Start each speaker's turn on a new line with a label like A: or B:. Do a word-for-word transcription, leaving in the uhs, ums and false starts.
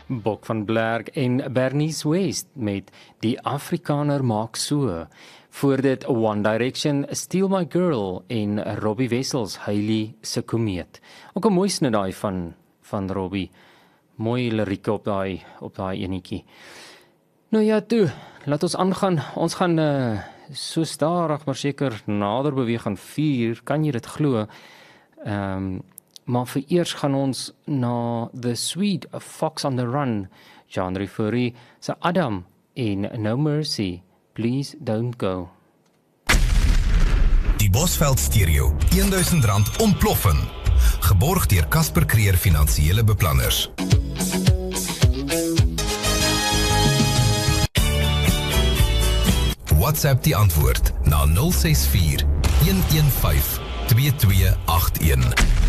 A: Bok van Blerk en Bernice West met Die Afrikaner maak so. Voor dit One Direction, Steal My Girl en Robbie Wessels, Hailey se Komeet. Ook 'n mooi snit daai van van Robbie. Mooi lirieke op daai op daai enetjie. Nou ja, toe, laat ons aangaan. Ons gaan uh, so stadig maar seker nader beweeg aan vier, kan jy dit glo? Ehm um, Maar vir eers gaan ons na The Sweet Fox on the Run, Jean Rifuri, se Adam en No Mercy, Please Don't Go.
B: Die Bosveld Stereo, duisend rand ontploffen. Geborg deur Casper Creer Finansiële Beplanners. WhatsApp die antwoord na nul ses vier, een een vyf, twee twee agt een.